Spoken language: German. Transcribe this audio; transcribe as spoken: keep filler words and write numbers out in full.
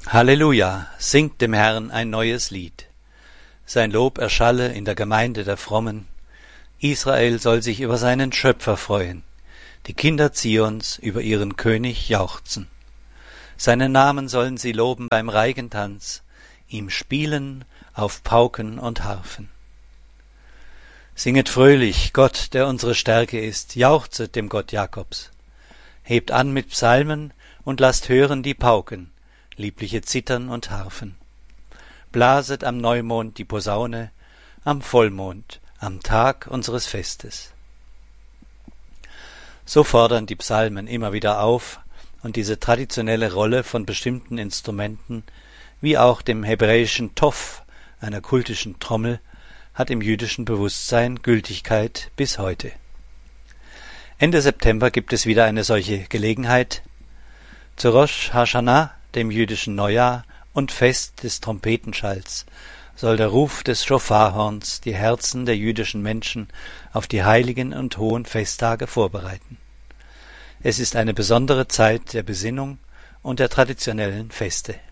Halleluja, singt dem Herrn ein neues Lied. Sein Lob erschalle in der Gemeinde der Frommen. Israel soll sich über seinen Schöpfer freuen, die Kinder Zions über ihren König jauchzen. Seinen Namen sollen sie loben beim Reigentanz, ihm spielen auf Pauken und Harfen. Singet fröhlich, Gott, der unsere Stärke ist, jauchzet dem Gott Jakobs. Hebt an mit Psalmen und lasst hören die Pauken, liebliche Zittern und Harfen. Blaset am Neumond die Posaune, am Vollmond, am Tag unseres Festes. So fordern die Psalmen immer wieder auf, und diese traditionelle Rolle von bestimmten Instrumenten, wie auch dem hebräischen Tof, einer kultischen Trommel, hat im jüdischen Bewusstsein Gültigkeit bis heute. Ende September gibt es wieder eine solche Gelegenheit. Zu Rosh Hashanah, dem jüdischen Neujahr und Fest des Trompetenschalls, soll der Ruf des Schofarhorns die Herzen der jüdischen Menschen auf die heiligen und hohen Festtage vorbereiten. Es ist eine besondere Zeit der Besinnung und der traditionellen Feste.